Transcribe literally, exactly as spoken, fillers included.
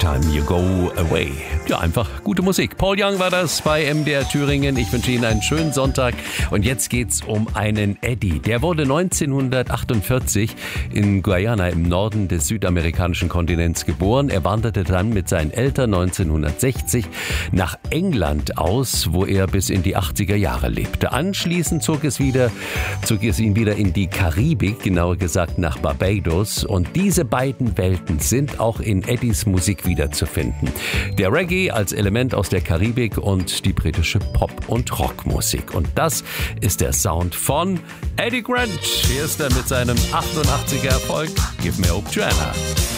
Time You Go Away. Ja, einfach gute Musik. Paul Young war das bei M D R Thüringen. Ich wünsche Ihnen einen schönen Sonntag. Und jetzt geht's um einen Eddie. Der wurde neunzehnhundertachtundvierzig in Guyana im Norden des südamerikanischen Kontinents geboren. Er wanderte dann mit seinen Eltern neunzehnhundertsechzig nach England aus, wo er bis in die achtziger Jahre lebte. Anschließend zog es wieder, zog es ihn wieder in die Karibik, genauer gesagt nach Barbados. Und diese beiden Welten sind auch in Eddies Musik wiederzufinden. Der Reggae als Element aus der Karibik und die britische Pop- und Rockmusik. Und das ist der Sound von Eddie Grant. Hier ist er mit seinem achtundachtziger Erfolg Give Me Hope, Joanna.